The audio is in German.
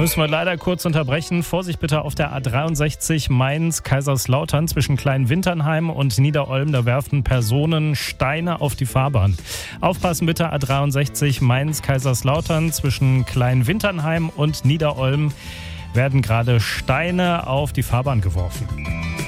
müssen wir leider kurz unterbrechen. Vorsicht bitte auf der A63 Mainz-Kaiserslautern zwischen Kleinwinternheim und Niederolm. Da werfen Personen Steine auf die Fahrbahn. Aufpassen bitte, A63 Mainz-Kaiserslautern zwischen Kleinwinternheim und Niederolm werden gerade Steine auf die Fahrbahn geworfen.